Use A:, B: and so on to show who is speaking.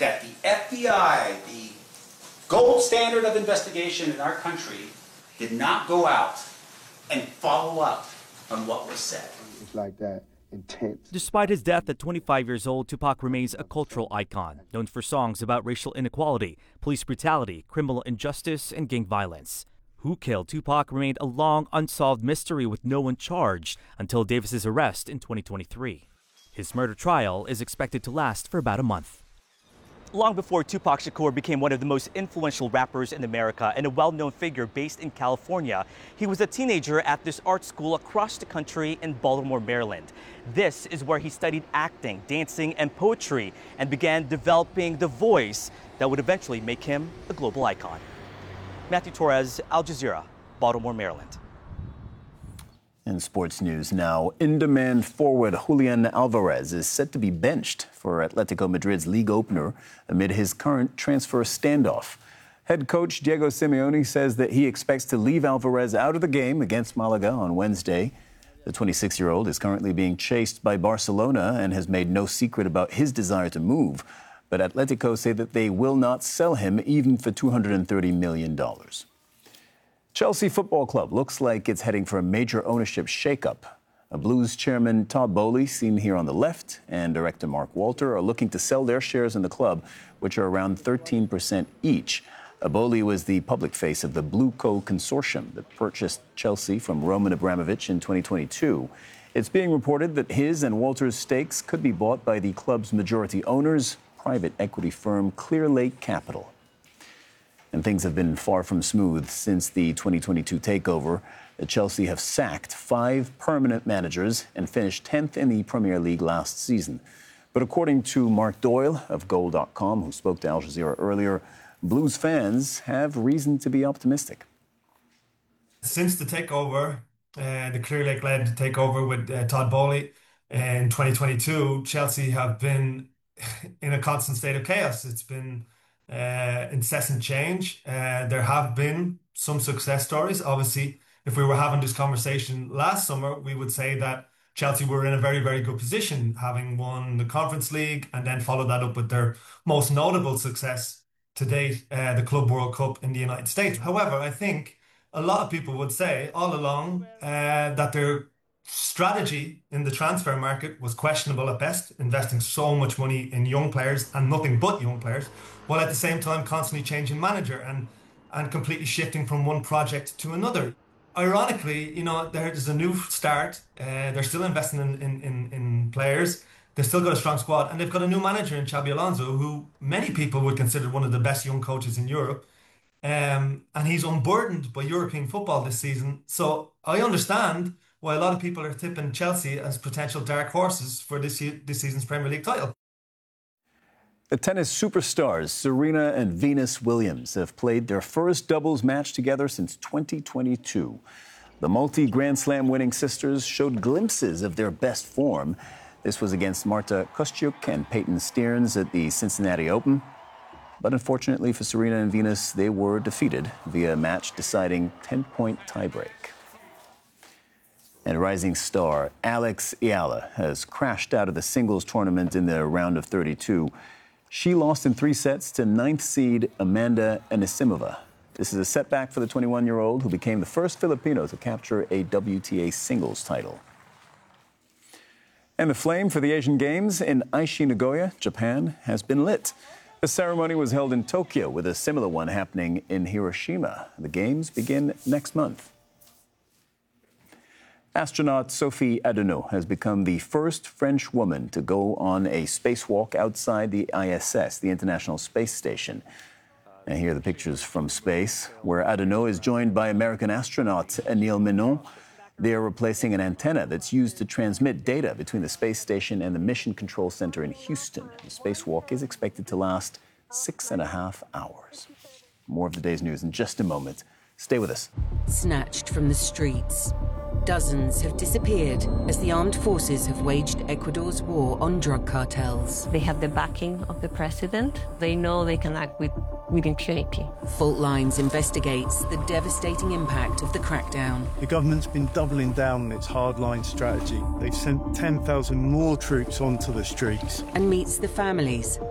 A: that the FBI, the gold standard of investigation in our country, did not go out and follow up on what was said.
B: It's like that. Intense.
C: Despite his death at 25 years old, Tupac remains a cultural icon, known for songs about racial inequality, police brutality, criminal injustice, and gang violence. Who killed Tupac remained a long, unsolved mystery with no one charged until Davis's arrest in 2023. His murder trial is expected to last for about a month. Long before Tupac Shakur became one of the most influential rappers in America and a well-known figure based in California, he was a teenager at this art school across the country in Baltimore, Maryland. This is where he studied acting, dancing, and poetry and began developing the voice that would eventually make him a global icon. Matthew Torres, Al Jazeera, Baltimore, Maryland.
D: In sports news now, in-demand forward Julian Alvarez is set to be benched for Atletico Madrid's league opener amid his current transfer standoff. Head coach Diego Simeone says that he expects to leave Alvarez out of the game against Malaga on Wednesday. The 26-year-old is currently being chased by Barcelona and has made no secret about his desire to move. But Atletico say that they will not sell him even for $230 million. Chelsea Football Club looks like it's heading for a major ownership shakeup. Blues chairman Todd Boehly, seen here on the left, and director Mark Walter are looking to sell their shares in the club, which are around 13% each. Boehly was the public face of the Blue Co consortium that purchased Chelsea from Roman Abramovich in 2022. It's being reported that his and Walter's stakes could be bought by the club's majority owners, private equity firm Clearlake Capital. And things have been far from smooth since the 2022 takeover. Chelsea have sacked 5 permanent managers and finished 10th in the Premier League last season. But according to Mark Doyle of Goal.com, who spoke to Al Jazeera earlier, Blues fans have reason to be optimistic.
E: Since the takeover, the Clearlake-led takeover with Todd Boehly in 2022, Chelsea have been in a constant state of chaos. It's been incessant change. There have been some success stories. Obviously, if we were having this conversation last summer, we would say that Chelsea were in a very, very good position, having won the Conference League and then followed that up with their most notable success to date, the Club World Cup in the United States. However, I think a lot of people would say all along that their strategy in the transfer market was questionable at best, investing so much money in young players and nothing but young players, while at the same time constantly changing manager and completely shifting from one project to another. Ironically, there's a new start. They're still investing in players. They've still got a strong squad, and they've got a new manager in Xabi Alonso, who many people would consider one of the best young coaches in Europe. And he's unburdened by European football this season. So I understand why a lot of people are tipping Chelsea as potential dark horses for this season's Premier League title.
D: The tennis superstars Serena and Venus Williams have played their first doubles match together since 2022. The multi-Grand Slam winning sisters showed glimpses of their best form. This was against Marta Kostyuk and Peyton Stearns at the Cincinnati Open. But unfortunately for Serena and Venus, they were defeated via a match-deciding 10-point tiebreak. And rising star Alex Ayala has crashed out of the singles tournament in the round of 32. She lost in 3 sets to 9th seed Amanda Anisimova. This is a setback for the 21-year-old who became the first Filipino to capture a WTA singles title. And the flame for the Asian Games in Aichi, Nagoya, Japan, has been lit. The ceremony was held in Tokyo with a similar one happening in Hiroshima. The Games begin next month. Astronaut Sophie Adenau has become the first French woman to go on a spacewalk outside the ISS, the International Space Station. And here are the pictures from space, where Adenau is joined by American astronaut Anil Menon. They are replacing an antenna that's used to transmit data between the space station and the Mission Control Center in Houston. The spacewalk is expected to last 6.5 hours. More of the day's news in just a moment. Stay with us.
F: Snatched from the streets. Dozens have disappeared as the armed forces have waged Ecuador's war on drug cartels.
G: They have the backing of the president. They know they can act with impunity.
F: Fault Lines investigates the devastating impact of the crackdown.
H: The government's been doubling down on its hardline strategy. They've sent 10,000 more troops onto the streets.
F: And meets the families